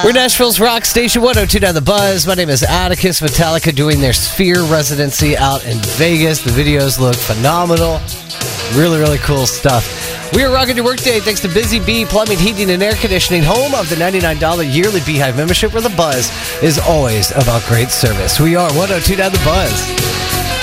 We're Nashville's rock station, 102.9 The Buzz. My name is Atticus. Metallica doing their Sphere residency out in Vegas. The videos look phenomenal. Really, really cool stuff. We are rocking your workday thanks to Busy Bee Plumbing, Heating, and Air Conditioning, home of the $99 yearly Beehive membership, where the buzz is always about great service. We are 102.9 The Buzz.